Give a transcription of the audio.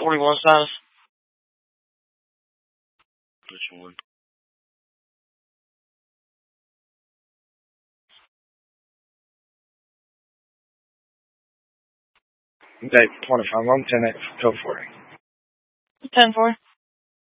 41 status. Which one? Okay, 25. I'm 10X. Go for it. 10-4.